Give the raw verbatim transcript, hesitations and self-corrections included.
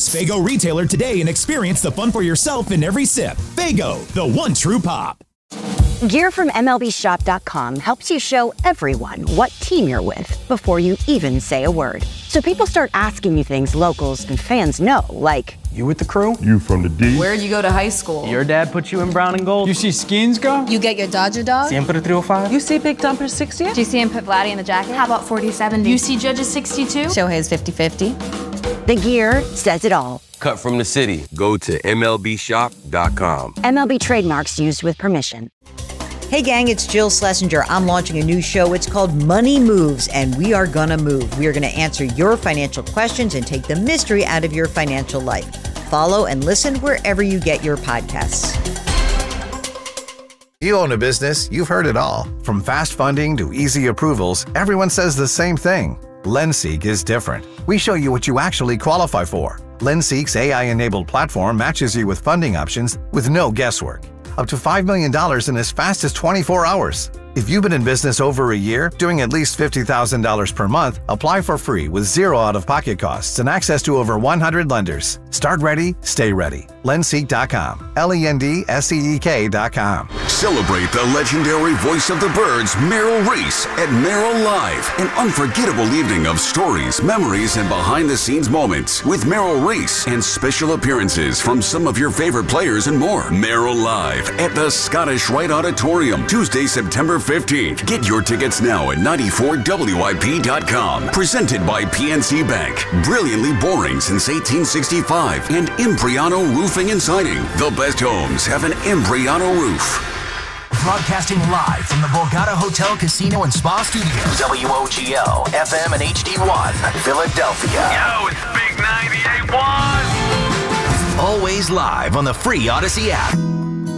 Faygo retailer today and experience the fun for yourself in every sip. Faygo, the one true pop. Gear from M L B Shop dot com helps you show everyone what team you're with before you even say a word. So people start asking you things locals and fans know, like, you with the crew? You from the D? Where'd you go to high school? Your dad put you in brown and gold? You see Skins go? You get your Dodger dog? Siempre three oh five? You see Big Dumper sixty? Do you see him put Vladdy in the jacket? How about forty seventy? You see Judge's sixty-two? Shohei's fifty fifty. The gear says it all. Cut from the city. Go to M L B Shop dot com. M L B trademarks used with permission. Hey gang, it's Jill Schlesinger. I'm launching a new show. It's called Money Moves, and we are gonna move. We are gonna answer your financial questions and take the mystery out of your financial life. Follow and listen wherever you get your podcasts. You own a business, you've heard it all. From fast funding to easy approvals, everyone says the same thing. LendSeek is different. We show you what you actually qualify for. LendSeek's A I-enabled platform matches you with funding options with no guesswork. Up to five million dollars in as fast as twenty-four hours. If you've been in business over a year, doing at least fifty thousand dollars per month, apply for free with zero out-of-pocket costs and access to over one hundred lenders. Start ready, stay ready. Lendseek dot com. L E N D S E E K dot com. Celebrate the legendary voice of the birds, Merrill Reese, at Merrill Live. An unforgettable evening of stories, memories, and behind-the-scenes moments with Merrill Reese and special appearances from some of your favorite players and more. Merrill Live at the Scottish Rite Auditorium, Tuesday, September fifteenth. Get your tickets now at ninety-four W I P dot com. Presented by P N C Bank. Brilliantly boring since eighteen sixty-five. And Impriano Roofing and Siding. The best homes have an Impriano roof. Broadcasting live from the Borgata Hotel, Casino, and Spa Studios. W O G L, F M and H D one, Philadelphia. Yo, it's Big ninety-eight point one. Always live on the free Odyssey app.